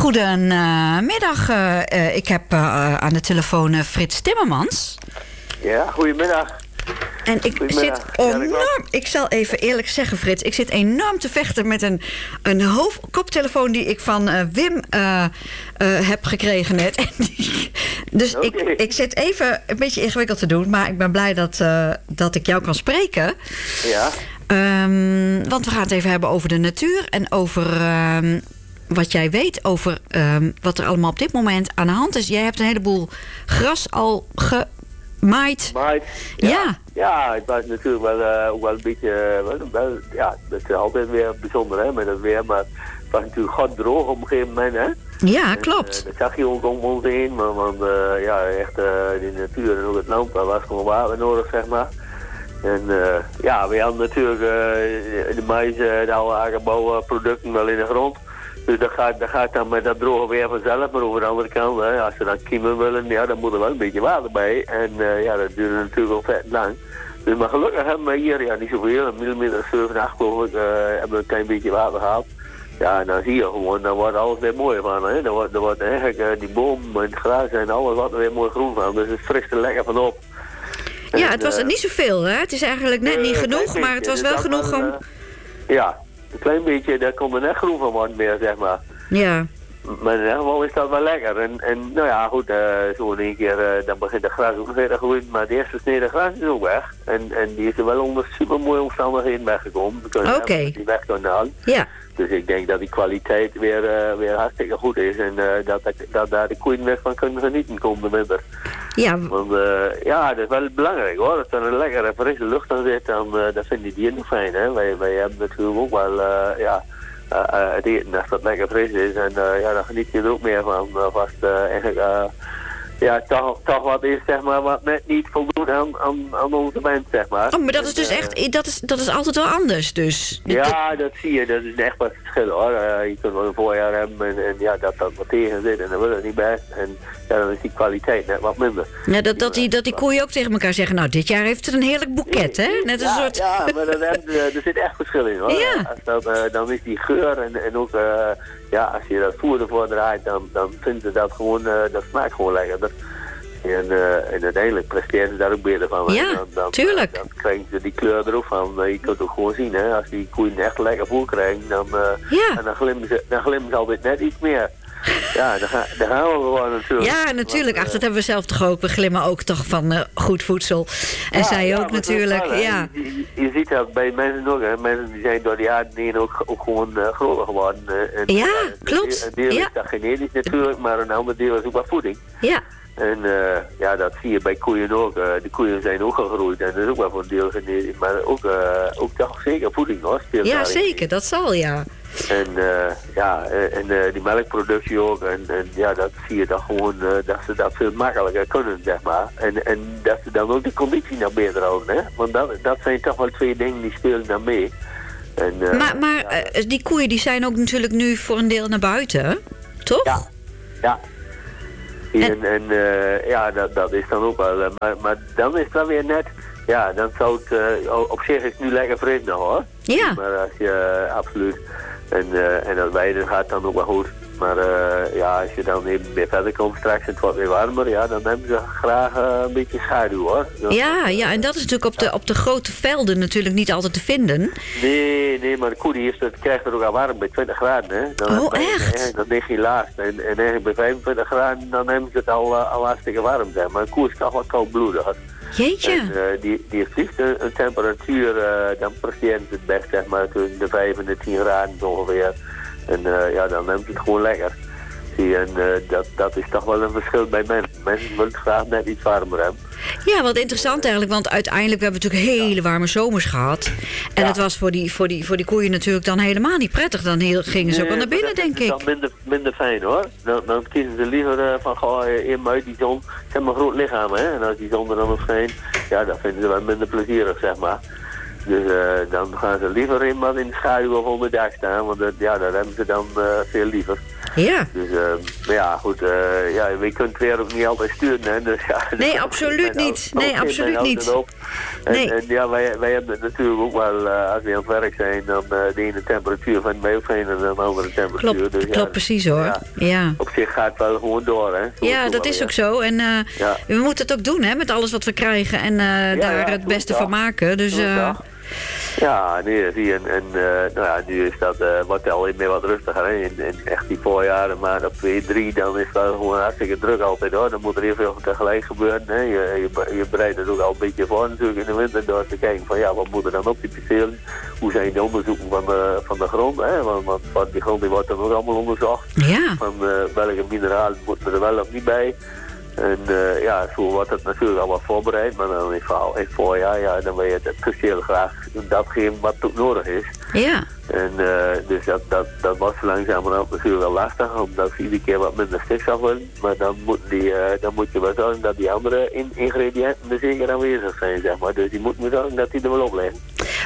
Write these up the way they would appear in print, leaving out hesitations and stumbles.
Goedemiddag. Ik heb aan de telefoon Frits Timmermans. Ja, goedemiddag. En ik zal even eerlijk zeggen, Frits, ik zit enorm te vechten met een koptelefoon die ik van Wim heb gekregen net. Dus okay. ik zit even een beetje ingewikkeld te doen, maar ik ben blij dat ik jou kan spreken. Ja. Want we gaan het even hebben over de natuur en over wat jij weet over wat er allemaal op dit moment aan de hand is. Jij hebt een heleboel gras al gemaaid. Ja. Ja, het was natuurlijk wel een beetje, ja, dat is altijd weer bijzonder hè, met het weer, maar het was natuurlijk god droog op een gegeven moment hè. Ja, klopt. Dat zag je ook om ons heen, want ja, echt de natuur en ook het land, daar was gewoon water nodig zeg maar. En ja, we hadden natuurlijk de mais, de oude akkerbouwproducten wel in de grond. Dus dat gaat dan met dat droge weer vanzelf, maar over de andere kant, hè, als ze dan kiemen willen, ja, dan moet er wel een beetje water bij. En ja, dat duurt natuurlijk wel vet lang. Dus maar gelukkig hebben we hier, ja, niet zoveel, een millimeter 7, 8 geloof ik, hebben we een klein beetje water gehad. Ja, en dan zie je gewoon, dan wordt alles weer mooi van, hè. Dan wordt eigenlijk die boom en het gras en alles wat er weer mooi groen van. Dus het frist er lekker van op. Ja, het was niet zoveel, hè? Het is eigenlijk net niet genoeg, maar het was wel genoeg om... Ja, een klein beetje, daar komt er net groen van worden meer, zeg maar. Ja. Maar in ieder geval is dat wel lekker. En nou ja, goed, zo in één keer, dan begint het gras ook weer te groeien. Maar de eerste snede gras is ook weg. En die is er wel onder super mooie omstandigheden weggekomen. Oké. Die weg kunnen halen. Ja. Dus ik denk dat die kwaliteit weer hartstikke goed is. En dat daar de koeien weer van kunnen genieten komende winter. Ja. Want ja, dat is wel belangrijk hoor. Als er een lekkere frisse lucht aan zit, dan vinden die dieren fijn. Hè? Wij hebben natuurlijk ook wel, ja... het eten als dat lekker fris is en ja, dan geniet je er ook meer van. Als het eigenlijk ja, toch wat is, zeg maar, wat net niet voldoet aan onze mens, zeg maar. Oh, maar dat is dus echt, dat is altijd wel anders, dus. Ja, dat zie je, dat is echt wat verschil hoor. Je kunt wel een voorjaar hebben en ja, dat wat tegen zit en dan wil het niet best. En ja, dan is die kwaliteit net wat minder. Ja, dat die koeien ook tegen elkaar zeggen, nou, dit jaar heeft het een heerlijk boeket, hè? Net een soort... Ja, maar er zit echt verschil in hoor. Ja. Dan is die geur en ook, ja, als je dat voer ervoor draait, dan vinden ze dat gewoon, dat smaakt gewoon lekker. En uiteindelijk presteren ze daar ook beter van. Ja, tuurlijk. Dan krijgen ze die kleur er ook van. Je kunt het ook gewoon zien, hè. Als die koeien echt lekker voer krijgen, dan glimmen ze altijd net iets meer. Ja, daar gaan we gewoon natuurlijk. Ja, natuurlijk. Ach, dat hebben we zelf toch ook. We glimmen ook toch van goed voedsel. En ja, zij ook natuurlijk. Wel, ja. Je ziet dat bij mensen ook. Hè. Mensen die zijn door de jaren heen ook gewoon groter geworden. Ja, klopt. Een deel is dat genetisch natuurlijk, maar een ander deel is ook wat voeding. Ja. En ja, dat zie je bij koeien ook. De koeien zijn ook gegroeid en dat is ook wel voor een deel genetisch. Maar ook toch zeker voeding hoor. Ja, zeker. Dat zal, ja. En ja, die melkproductie ook. En ja, dat zie je toch gewoon dat ze dat veel makkelijker kunnen, zeg maar. En dat ze dan ook de conditie nog beter houden, hè. Want dat zijn toch wel twee dingen die spelen dan mee. En, maar ja, die koeien die zijn ook natuurlijk nu voor een deel naar buiten, toch? Ja, ja. En ja, dat is dan ook wel. Maar dan is het dan weer net... Ja, dan zou het... op zich is het nu lekker fris nog, hoor. Ja. Maar als je... absoluut. En dat weiden gaat dan ook wel goed. Maar ja, als je dan even weer verder komt straks en het wordt weer warmer... Ja, dan hebben ze graag een beetje schaduw, hoor. Ja, en dat is natuurlijk op de grote velden natuurlijk niet altijd te vinden. Nee, maar de koe die krijgt het ook al warm bij 20 graden, hè. Dan echt? Dan lig je laatst. En eigenlijk bij 25 graden, dan hebben ze het al hartstikke warm, zeg. Maar een koe is toch wat koudbloedig. Jeetje. En die vliegt een temperatuur, dan presteren ze het best, zeg maar, tussen de 5 en de 10 graden ongeveer. En ja, dan hebben ze het gewoon lekker. Zie je, en dat is toch wel een verschil bij mensen. Mensen willen het graag net iets warmer hebben. Ja, wat interessant eigenlijk, want uiteindelijk hebben we natuurlijk hele warme zomers gehad. En het was voor die koeien natuurlijk dan helemaal niet prettig. Dan gingen ze ook wel naar binnen, denk ik. Dat is dan minder fijn, hoor. Dan kiezen ze liever van, goh, even uit die zon. Ze hebben een groot lichaam, hè. En als die zon er dan op schijnt, ja, dat vinden ze wel minder plezierig, zeg maar. Dus dan gaan ze liever in wat in de schaduw of onder dak staan, want daar hebben ze dan veel liever. Ja. Dus, maar ja, goed, we kunnen het weer ook niet altijd sturen, hè. Dus, ja, nee, absoluut niet. Nee, absoluut niet. En ja, wij hebben het natuurlijk ook wel, als we aan het werk zijn, dan de ene temperatuur van mij ook zijn en de andere temperatuur. Klopt precies hoor. Ja. Op zich gaat het wel gewoon door, hè. Ja, dat is ook zo. En we moeten het ook doen, hè, met alles wat we krijgen en daar het beste van maken. Dus... Ja, nee, zie je. En nu is dat wordt al meer wat rustiger. Hè. In echt die voorjaren, maar op 2, 3, dan is het wel gewoon hartstikke druk altijd hoor. Dan moet er heel veel tegelijk gebeuren. Hè. Je bereidt het ook al een beetje voor natuurlijk in de winter door te kijken van ja, wat moet er dan op die percelen? Hoe zijn de onderzoeken van de grond? Hè? Want die grond die wordt dan ook allemaal onderzocht. Ja. Van welke mineralen moeten er wel of niet bij. En zo wordt het natuurlijk al wat voorbereid, maar dan in het voorjaar, dan wil je het perceel graag dat geven wat ook nodig is. Ja. En dus dat was langzamerhand natuurlijk wel lastig, omdat ze iedere keer wat minder stikstof willen. Maar dan moet je wel zorgen dat die andere ingrediënten er zeker aanwezig zijn, zeg maar. Dus die moeten we zorgen dat die er wel op liggen.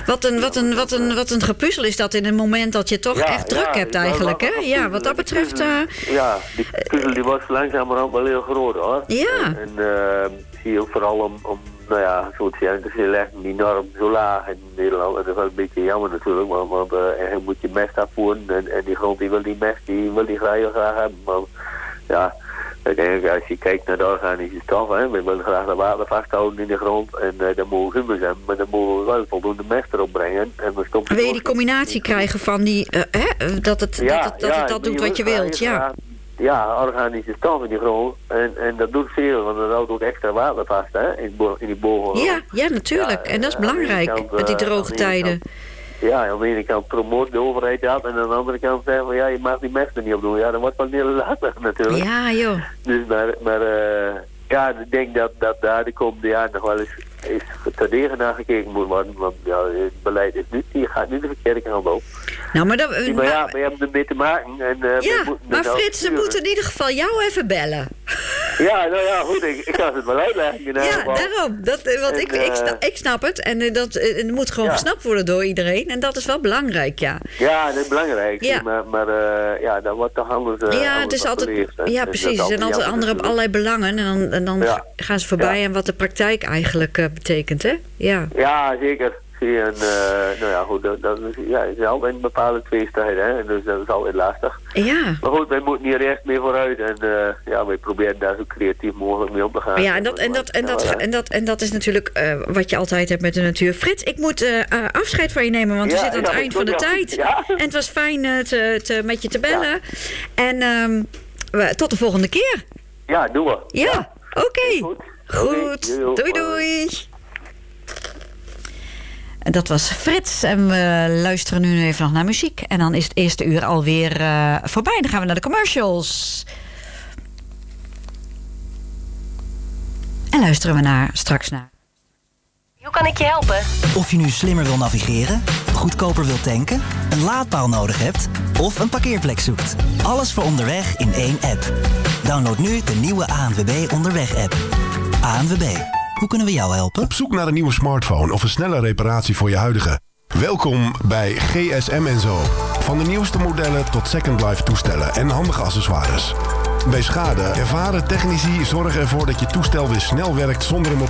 Wat een gepuzzel is dat in een moment dat je toch echt druk hebt eigenlijk, hè? Ja, wat dat betreft... Ja, die puzzel die wordt langzamerhand wel heel groot, hoor. Ja. En zie je ook vooral om zoals je legt die norm zo laag in Nederland. En dat is wel een beetje jammer natuurlijk, want je moet je mest afvoeren. En die grond die wil die mest, die wil die graag hebben. Maar ja... Uiteindelijk, als je kijkt naar de organische stoffen, we willen graag de water vasthouden in de grond en dan mogen we humus hebben, maar dan moeten we wel voldoende mest erop brengen. En we stoppen wil je die combinatie krijgen van die, dat het dat doet wat je wilt, ja. Ja, organische stof in die grond en dat doet veel, want dat houdt ook extra water vast hè, in die bogen. Ja, natuurlijk. En dat is belangrijk met die droge tijden. Ja, aan de ene kant promoot de overheid dat en aan de andere kant zeggen van ja, je mag die mesten niet opdoen. Ja, dat wordt wel heel lastig natuurlijk. Ja, joh. Dus maar ik denk dat daar de komende jaren nog wel eens terdege naar gekeken moet worden. Want ja, het beleid is die gaat nu de verkeerde kant op. Nou, maar we hebben ermee te maken. En, maar Frits, ze moeten in ieder geval jou even bellen. Ja, nou ja, goed, ik ga het wel uitleggen. Ja, daarom. Want ik snap het. En het moet gewoon gesnapt worden door iedereen. En dat is wel belangrijk, ja. Ja, dat is belangrijk. Ja. Maar dat wordt toch anders. Het is altijd. Ja, precies. Er zijn altijd anderen allerlei belangen. En dan gaan ze voorbij aan wat de praktijk eigenlijk betekent, hè? Ja. Ja, zeker. En goed, dat is altijd een bepaalde tweestrijd, hè. Dus dat is altijd lastig. Ja. Maar goed, wij moeten hier echt mee vooruit. En wij proberen daar zo creatief mogelijk mee om te gaan. Ja, en dat is natuurlijk wat je altijd hebt met de natuur. Frits, ik moet afscheid van je nemen, want we zitten aan het eind van de tijd. Ja. En het was fijn met je te bellen. Ja. En tot de volgende keer. Ja, doen we. Ja, oké. Goed. Doei. En dat was Frits. En we luisteren nu even nog naar muziek. En dan is het eerste uur alweer voorbij. Dan gaan we naar de commercials. En luisteren we straks naar... Hoe kan ik je helpen? Of je nu slimmer wil navigeren, goedkoper wilt tanken, een laadpaal nodig hebt of een parkeerplek zoekt. Alles voor onderweg in één app. Download nu de nieuwe ANWB Onderweg-app. ANWB. Hoe kunnen we jou helpen? Op zoek naar een nieuwe smartphone of een snelle reparatie voor je huidige? Welkom bij GSM & Zo. Van de nieuwste modellen tot second life toestellen en handige accessoires. Bij schade ervaren technici zorgen ervoor dat je toestel weer snel werkt zonder hem op